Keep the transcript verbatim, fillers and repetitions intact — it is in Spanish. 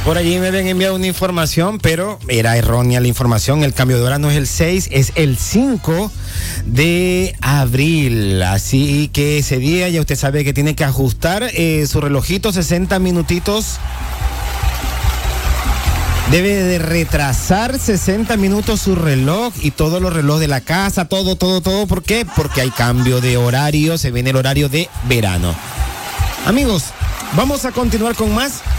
Por allí me habían enviado una información, pero era errónea la información. El cambio de hora no es el seis, es el cinco de abril. Así que ese día ya usted sabe que tiene que ajustar eh, su relojito, sesenta minutitos. Debe de retrasar sesenta minutos su reloj y todos los relojes de la casa, todo, todo, todo. ¿Por qué? Porque hay cambio de horario, se viene el horario de verano. Amigos, vamos a continuar con más.